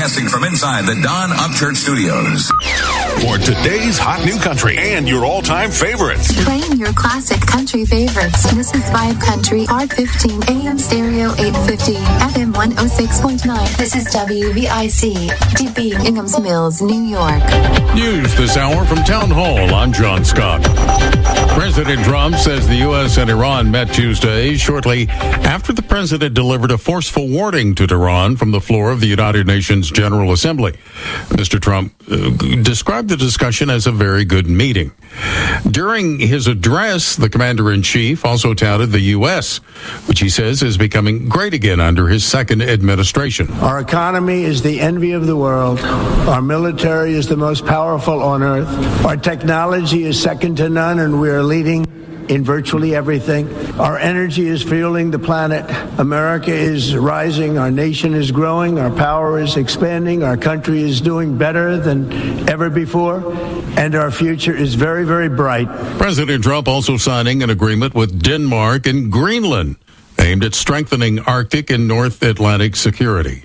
Broadcasting from inside the Don Upchurch Studios. For today's hot new country and your all-time favorites. Playing your classic country favorites. This is Vibe Country, R15, AM stereo 850, FM 106.9. This is WVIC, DB, Inghams Mills, New York. News this hour from Town Hall. I'm John Scott. President Trump says the U.S. and Iran met Tuesday shortly after the president delivered a forceful warning to Tehran from the floor of the United Nations General Assembly. Mr. Trump described the discussion as a very good meeting. During his address, the commander-in-chief also touted the U.S., which he says is becoming great again under his second administration. Our economy is the envy of the world. Our military is the most powerful on earth. Our technology is second to none, and we are leading in virtually everything. Our energy is fueling the planet. America is rising. Our nation is growing. Our power is expanding. Our country is doing better than ever before. And our future is very, very bright. President Trump also signing an agreement with Denmark and Greenland aimed at strengthening Arctic and North Atlantic security.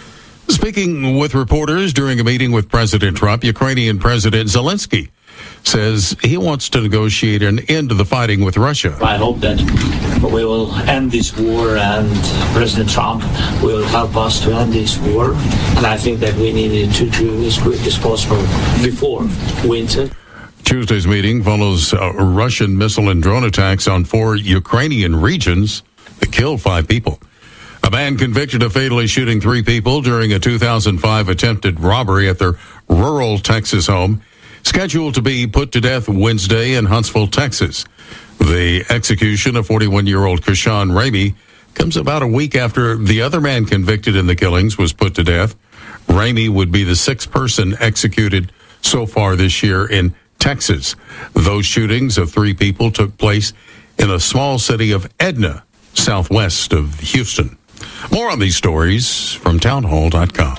Speaking with reporters during a meeting with President Trump, Ukrainian President Zelensky says he wants to negotiate an end to the fighting with Russia. I hope that we will end this war and President Trump will help us to end this war. And I think that we need to do as quick as possible before winter. Tuesday's meeting follows Russian missile and drone attacks on 4 Ukrainian regions that killed 5 people. A man convicted of fatally shooting 3 people during a 2005 attempted robbery at their rural Texas home, scheduled to be put to death Wednesday in Huntsville, Texas. The execution of 41-year-old Kashawn Ramey comes about a week after the other man convicted in the killings was put to death. Ramey would be the 6th person executed so far this year in Texas. Those shootings of 3 people took place in a small city of Edna, southwest of Houston. More on these stories from townhall.com.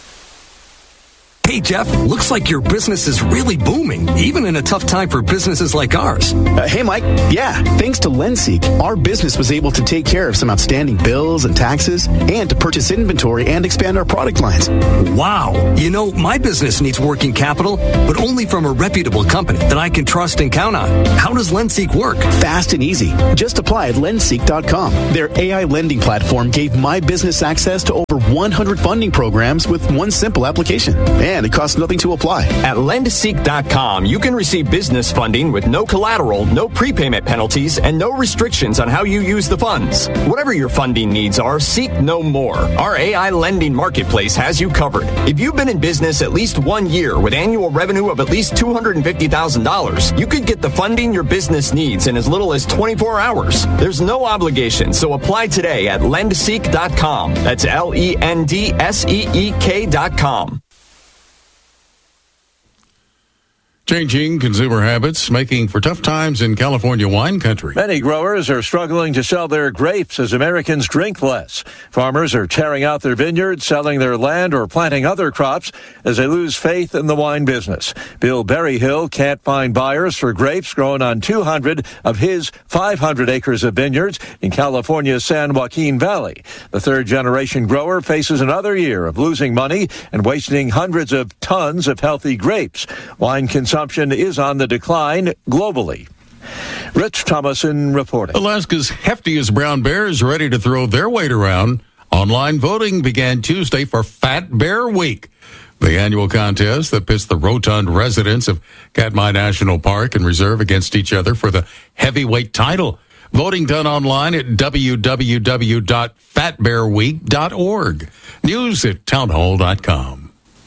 Hey, Jeff, looks like your business is really booming, even in a tough time for businesses like ours. Hey, Mike. Yeah, thanks to LendSeek, our business was able to take care of some outstanding bills and taxes and to purchase inventory and expand our product lines. Wow. You know, my business needs working capital, but only from a reputable company that I can trust and count on. How does LendSeek work? Fast and easy. Just apply at lendseek.com. Their AI lending platform gave my business access to over 100 funding programs with one simple application. And it costs nothing to apply. At lendseek.com, you can receive business funding with no collateral, no prepayment penalties, and no restrictions on how you use the funds. Whatever your funding needs are, seek no more. Our AI lending marketplace has you covered. If you've been in business at least 1 year with annual revenue of at least $250,000, you could get the funding your business needs in as little as 24 hours. There's no obligation, so apply today at lendseek.com. That's LENDSEEK.com. Changing consumer habits, making for tough times in California wine country. Many growers are struggling to sell their grapes as Americans drink less. Farmers are tearing out their vineyards, selling their land, or planting other crops as they lose faith in the wine business. Bill Berryhill can't find buyers for grapes grown on 200 of his 500 acres of vineyards in California's San Joaquin Valley. The third-generation grower faces another year of losing money and wasting hundreds of tons of healthy grapes. Wine consumption is on the decline globally. Rich Thomason reporting. Alaska's heftiest brown bears ready to throw their weight around. Online voting began Tuesday for Fat Bear Week, the annual contest that pits the rotund residents of Katmai National Park and Reserve against each other for the heavyweight title. Voting done online at www.fatbearweek.org. News at townhall.com.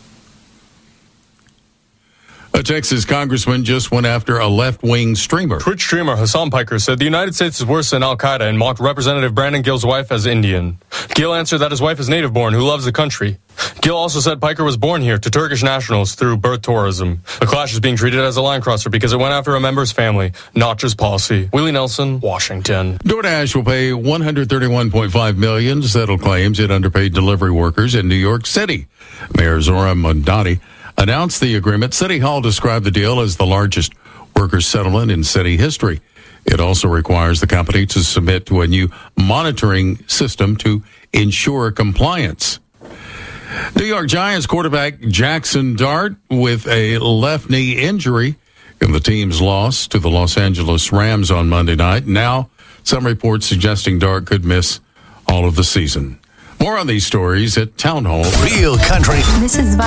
A Texas congressman just went after a left-wing streamer. Twitch streamer Hassan Piker said the United States is worse than al-Qaeda and mocked Representative Brandon Gill's wife as Indian. Gill answered that his wife is native-born, who loves the country. Gill also said Piker was born here to Turkish nationals through birth tourism. The clash is being treated as a line crosser because it went after a member's family, not just policy. Willie Nelson, Washington. DoorDash will pay $131.5 million to settle claims it underpaid delivery workers in New York City. Mayor Zohran Mamdani announced the agreement. City Hall described the deal as the largest workers' settlement in city history. It also requires the company to submit to a new monitoring system to ensure compliance. New York Giants quarterback Jackson Dart with a left knee injury in the team's loss to the Los Angeles Rams on Monday night. Now, some reports suggesting Dart could miss all of the season. More on these stories at Town Hall. Real country. This is